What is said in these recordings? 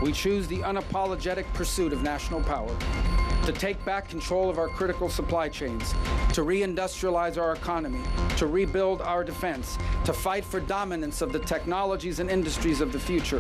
We choose the unapologetic pursuit of national power, to take back control of our critical supply chains, to reindustrialize our economy, to rebuild our defense, to fight for dominance of the technologies and industries of the future.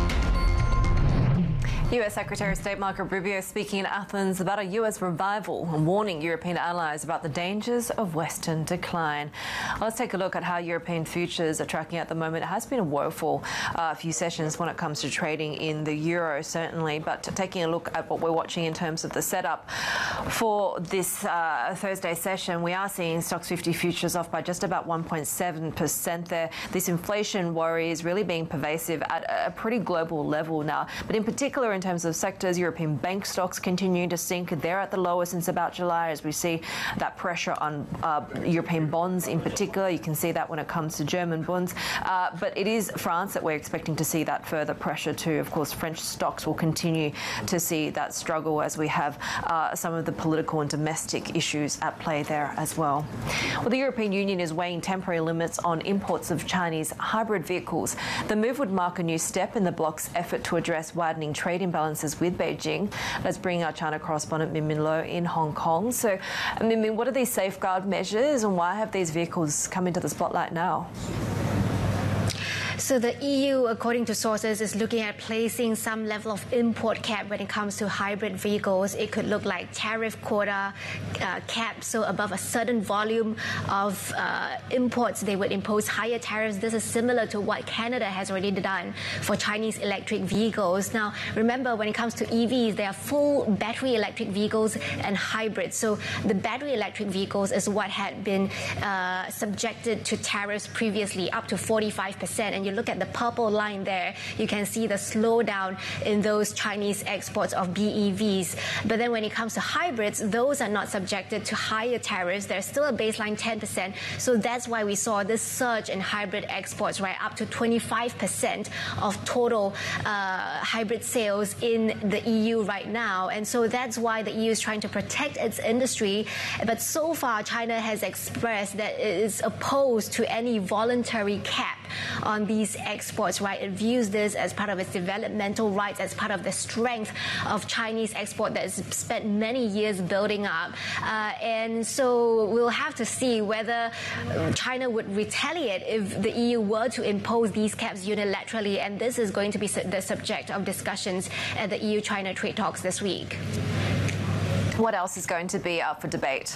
U.S. Secretary of State Marco Rubio speaking in Athens about a U.S. revival and warning European allies about the dangers of Western decline. Let's take a look at how European futures are tracking at the moment. It has been a woeful few sessions when it comes to trading in the euro, certainly, but taking a look at what we're watching in terms of the setup for this Thursday session, we are seeing Stocks 50 futures off by just about 1.7% there. This inflation worry is really being pervasive at a pretty global level now, but in particular in terms of sectors, European bank stocks continue to sink. They're at the lowest since about July as we see that pressure on European bonds in particular. You can see that when it comes to German bonds. But it is France that we're expecting to see that further pressure too. Of course, French stocks will continue to see that struggle as we have some of the political and domestic issues at play there as well. Well, the European Union is weighing temporary limits on imports of Chinese hybrid vehicles. The move would mark a new step in the bloc's effort to address widening trade imbalances with Beijing. Let's bring our China correspondent Min Min Lo in Hong Kong. So, Min Min, what are these safeguard measures and why have these vehicles come into the spotlight now? So the EU, according to sources, is looking at placing some level of import cap when it comes to hybrid vehicles. It could look like tariff quota cap, so above a certain volume of imports, they would impose higher tariffs. This is similar to what Canada has already done for Chinese electric vehicles. Now, remember, when it comes to EVs, there are full battery electric vehicles and hybrids. So the battery electric vehicles is what had been subjected to tariffs previously, up to 45%. And you look at the purple line there, you can see the slowdown in those Chinese exports of BEVs. But then when it comes to hybrids, those are not subjected to higher tariffs. There's still a baseline 10%. So that's why we saw this surge in hybrid exports, right, up to 25% of total hybrid sales in the EU right now. And so that's why the EU is trying to protect its industry. But so far, China has expressed that it is opposed to any voluntary cap on these exports, right? It views this as part of its developmental rights, as part of the strength of Chinese export that has spent many years building up. And so we'll have to see whether China would retaliate if the EU were to impose these caps unilaterally. And this is going to be the subject of discussions at the EU-China trade talks this week. What else is going to be up for debate?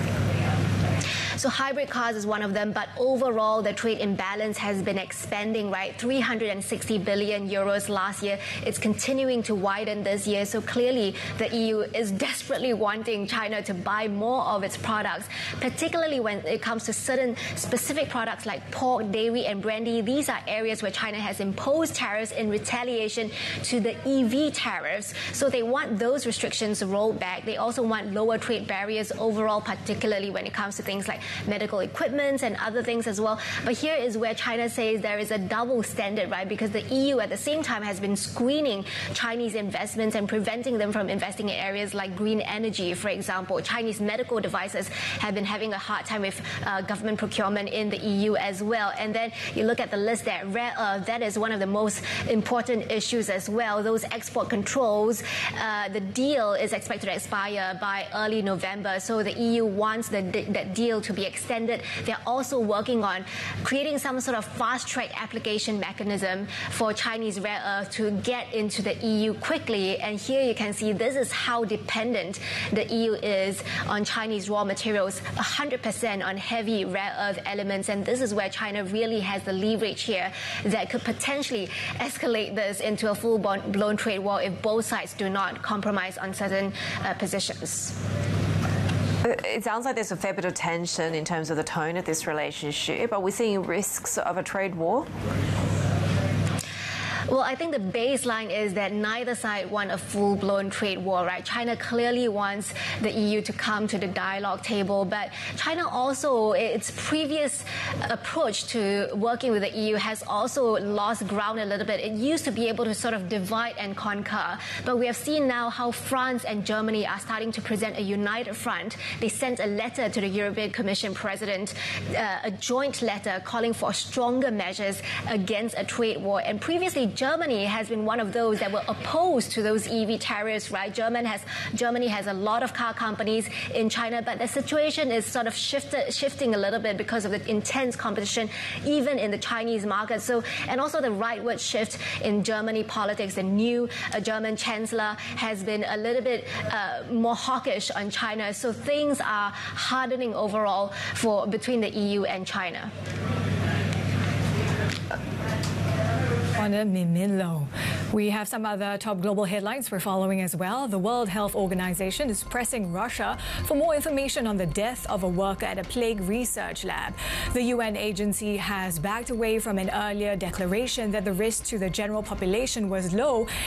So hybrid cars is one of them, but overall the trade imbalance has been expanding, right? 360 billion euros last year. It's continuing to widen this year. So clearly the EU is desperately wanting China to buy more of its products, particularly when it comes to certain specific products like pork, dairy and brandy. These are areas where China has imposed tariffs in retaliation to the EV tariffs. So they want those restrictions rolled back. They also want lower trade barriers overall, particularly when it comes to things like medical equipment and other things as well. But here is where China says there is a double standard, right? Because the EU at the same time has been screening Chinese investments and preventing them from investing in areas like green energy, for example. Chinese medical devices have been having a hard time with government procurement in the EU as well. And then you look at the list there, rare earth, that is one of the most important issues as well. Those export controls, the deal is expected to expire by early November. So the EU wants that deal to be extended. They're also working on creating some sort of fast-track application mechanism for Chinese rare earth to get into the EU quickly. And here you can see this is how dependent the EU is on Chinese raw materials, 100% on heavy rare earth elements. And this is where China really has the leverage here that could potentially escalate this into a full-blown trade war if both sides do not compromise on certain positions. It sounds like there's a fair bit of tension in terms of the tone of this relationship. Are we seeing risks of a trade war? Well, I think the baseline is that neither side want a full-blown trade war, right? China clearly wants the EU to come to the dialogue table, but China also, its previous approach to working with the EU has also lost ground a little bit. It used to be able to sort of divide and conquer, but we have seen now how France and Germany are starting to present a united front. They sent a letter to the European Commission President, a joint letter calling for stronger measures against a trade war, and previously Germany has been one of those that were opposed to those EV tariffs, right? Germany has a lot of car companies in China, but the situation is sort of shifting a little bit because of the intense competition, even in the Chinese market. So, and also the rightward shift in Germany politics. The new German chancellor has been a little bit more hawkish on China. So things are hardening overall between the EU and China. Min Min Lo. We have some other top global headlines we're following as well. The World Health Organization is pressing Russia for more information on the death of a worker at a plague research lab. The UN agency has backed away from an earlier declaration that the risk to the general population was low